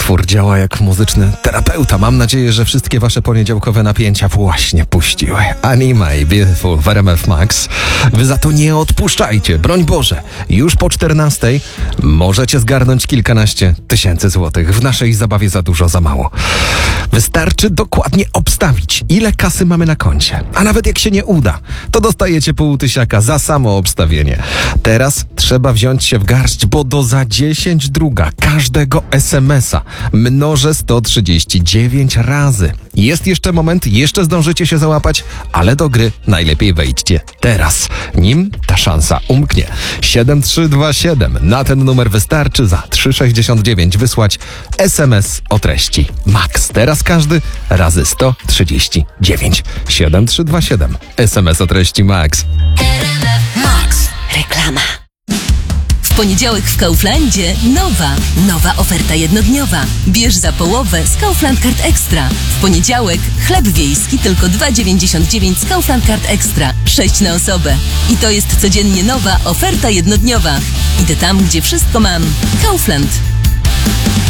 utwór działa jak muzyczny terapeuta. Mam nadzieję, że wszystkie wasze poniedziałkowe napięcia właśnie puściły. Anima i Beautiful w RMF Max. Wy za to nie odpuszczajcie. Broń Boże, już po 14 możecie zgarnąć kilkanaście tysięcy złotych. W naszej zabawie za dużo, za mało. Wystarczy dokładnie obstawić, ile kasy mamy na koncie. A nawet jak się nie uda, to dostajecie pół tysiaka za samo obstawienie. Teraz trzeba wziąć się w garść, bo do za 10 druga każdego SMS-a mnożę 139 razy. Jest jeszcze moment, jeszcze zdążycie się załapać, ale do gry najlepiej wejdźcie teraz, nim ta szansa umknie. 7327. Na ten numer wystarczy za 3,69 wysłać SMS o treści MAX. Teraz każdy razy 139. 7327. SMS o treści MAX. Max. Reklama. W poniedziałek w Kauflandzie nowa oferta jednodniowa. Bierz za połowę z Kaufland Card Extra. W poniedziałek chleb wiejski tylko 2,99 z Kaufland Card Extra. 6 na osobę. I to jest codziennie nowa oferta jednodniowa. Idę tam, gdzie wszystko mam. Kaufland.